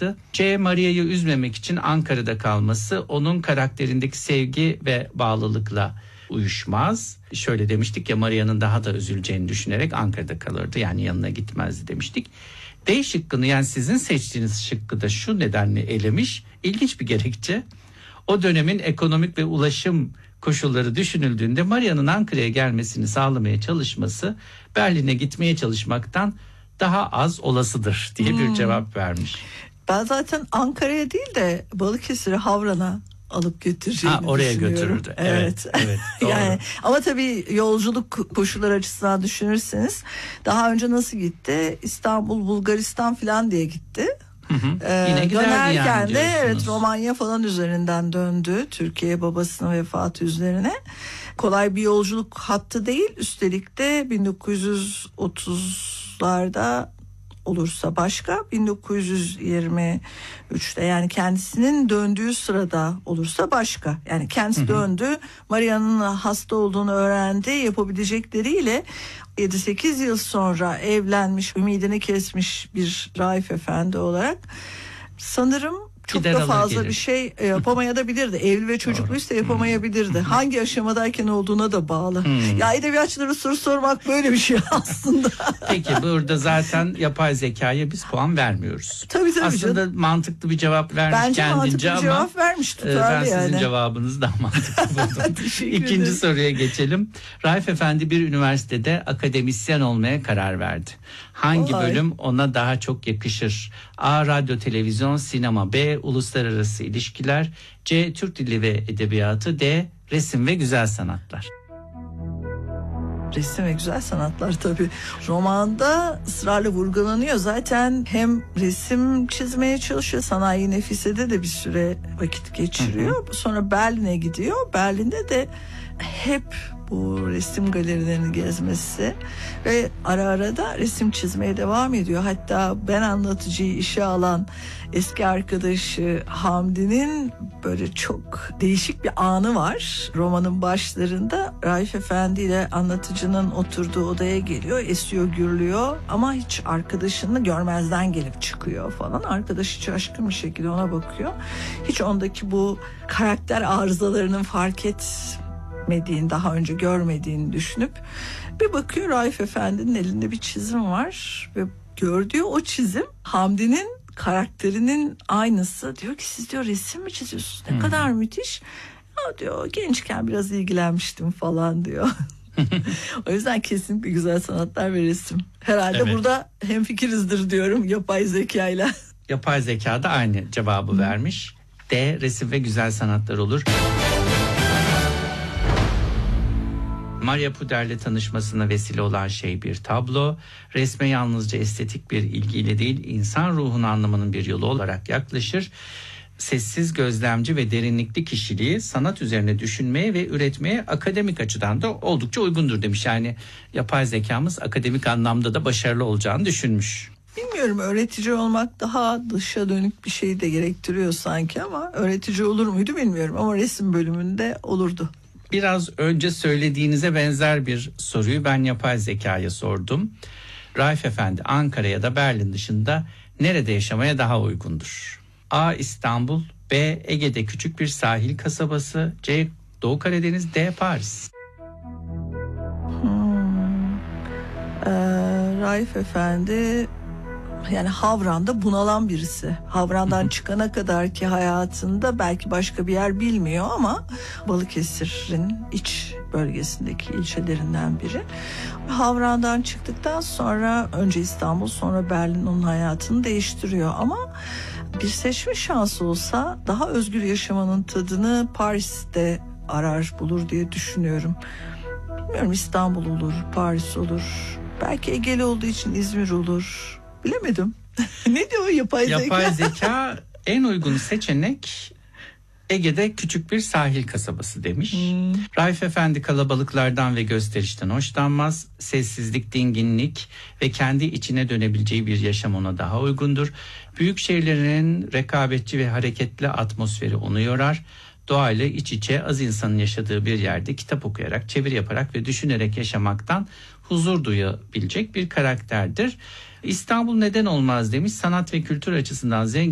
çıktı. C. Maria'yı üzmemek için Ankara'da kalması onun karakterindeki sevgi ve bağlılıkla uyuşmaz. Şöyle demiştik ya, Maria'nın daha da üzüleceğini düşünerek Ankara'da kalırdı. Yani yanına gitmezdi demiştik. D şıkkını, yani sizin seçtiğiniz şıkkı da şu nedenle elemiş. İlginç bir gerekçe. O dönemin ekonomik ve ulaşım koşulları düşünüldüğünde Maria'nın Ankara'ya gelmesini sağlamaya çalışması Berlin'e gitmeye çalışmaktan daha az olasıdır diye bir cevap vermiş. Ben zaten Ankara'ya değil de Balıkesir'e, Havran'a alıp götüreceğini oraya düşünüyorum. Götürürdü. Evet. Yani ama tabii yolculuk koşulları açısından düşünürseniz daha önce nasıl gitti? İstanbul, Bulgaristan falan diye gitti. Yine giderdi yani de evet, Romanya falan üzerinden döndü. Türkiye babasının vefatı üzerine. Kolay bir yolculuk hattı değil. Üstelik de 1930'larda olursa başka, 1923'te yani kendisinin döndüğü sırada olursa başka. Yani kendisi döndü, Maria'nın hasta olduğunu öğrendi, yapabilecekleriyle 7-8 yıl sonra evlenmiş, ümidini kesmiş bir Raif Efendi olarak sanırım çok Gider da fazla gelir. bir şey yapamayabilirdi. Evli ve çocukluysa yapamayabilirdi. Hangi aşamadayken olduğuna da bağlı. Ya edebiyatçılara soru sormak böyle bir şey aslında. Peki burada zaten yapay zekaya biz puan vermiyoruz. Tabii Aslında canım. mantıklı bir cevap vermiş Bence kendince mantıklı ama cevap vermiş, ben tutarlı sizin yani. cevabınızı daha mantıklı buldum. İkinci ederim. soruya geçelim. Raif Efendi bir üniversitede akademisyen olmaya karar verdi. Hangi bölüm ona daha çok yakışır? A. Radyo, televizyon, sinema. B. Uluslararası ilişkiler. C. Türk dili ve edebiyatı. D. Resim ve güzel sanatlar. Resim ve güzel sanatlar tabii. Romanda ısrarla vurgulanıyor. Zaten hem resim çizmeye çalışıyor. Sanayi Nefise'de de bir süre vakit geçiriyor. Sonra Berlin'e gidiyor. Berlin'de de hep bu resim galerilerini gezmesi ve ara ara da resim çizmeye devam ediyor. Hatta Ben Anlatıcı'yı işe alan eski arkadaşı Hamdi'nin böyle çok değişik bir anı var. Romanın başlarında Raif Efendi ile anlatıcının oturduğu odaya geliyor. Esiyor, gürlüyor ama hiç arkadaşını görmezden gelip çıkıyor falan. Arkadaşı şaşkın bir şekilde ona bakıyor. Hiç ondaki bu karakter arızalarının fark etmediğini, daha önce görmediğini düşünüp bir bakıyor, Raif Efendi'nin elinde bir çizim var ve gördüğü o çizim Hamdi'nin karakterinin aynısı. Diyor ki siz diyor resim mi çiziyorsunuz? Ne kadar müthiş. Ya diyor gençken biraz ilgilenmiştim falan diyor. O yüzden kesinlikle güzel sanatlar ve resim. Herhalde burada hemfikirizdir diyorum yapay zekayla. Yapay zeka da aynı cevabı vermiş. D. Resim ve güzel sanatlar olur. Maria Puder'le tanışmasına vesile olan şey bir tablo. Resme yalnızca estetik bir ilgiyle değil, insan ruhunu anlamanın bir yolu olarak yaklaşır. Sessiz, gözlemci ve derinlikli kişiliği sanat üzerine düşünmeye ve üretmeye akademik açıdan da oldukça uygundur demiş. Yani yapay zekamız akademik anlamda da başarılı olacağını düşünmüş. Bilmiyorum, öğretici olmak daha dışa dönük bir şey de gerektiriyor sanki ama öğretici olur muydu bilmiyorum ama resim bölümünde olurdu. Biraz önce söylediğinize benzer bir soruyu ben yapay zekaya sordum. Raif Efendi Ankara ya da Berlin dışında nerede yaşamaya daha uygundur? A. İstanbul, B. Ege'de küçük bir sahil kasabası, C. Doğu Karadeniz, D. Paris. Raif Efendi yani Havran'da bunalan birisi. Havran'dan çıkana kadar ki hayatında belki başka bir yer bilmiyor ama Balıkesir'in iç bölgesindeki ilçelerinden biri. Havran'dan çıktıktan sonra önce İstanbul sonra Berlin onun hayatını değiştiriyor ama bir seçme şansı olsa daha özgür yaşamanın tadını Paris'te arar bulur diye düşünüyorum. Bilmiyorum, İstanbul olur, Paris olur. Belki Ege'li olduğu için İzmir olur. Bilemedim. Ne diyor yapay zeka? Yapay zeka en uygun seçenek Ege'de küçük bir sahil kasabası demiş. Raif Efendi kalabalıklardan ve gösterişten hoşlanmaz. Sessizlik, dinginlik ve kendi içine dönebileceği bir yaşam ona daha uygundur. Büyük şehirlerin rekabetçi ve hareketli atmosferi onu yorar. Doğayla iç içe az insanın yaşadığı bir yerde kitap okuyarak, çeviri yaparak ve düşünerek yaşamaktan huzur duyabilecek bir karakterdir. İstanbul neden olmaz demiş. Sanat ve kültür açısından zengin.